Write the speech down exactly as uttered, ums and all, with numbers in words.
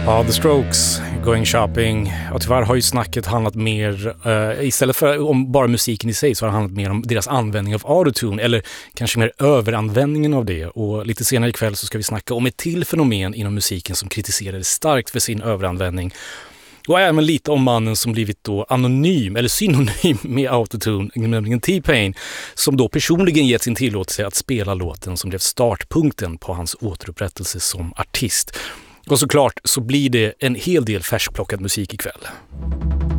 Ja, The Strokes, Going Shopping. Och tyvärr har ju snacket handlat mer, uh, istället för om bara musiken i sig, så har det handlat mer om deras användning av autotune, eller kanske mer överanvändningen av det. Och lite senare ikväll så ska vi snacka om ett till fenomen inom musiken som kritiserades starkt för sin överanvändning. Och även lite om mannen som blivit då anonym eller synonym med autotune, nämligen T-Pain, som då personligen gett sin tillåtelse att spela låten som blev startpunkten på hans återupprättelse som artist. Och såklart så blir det en hel del färskplockad musik ikväll.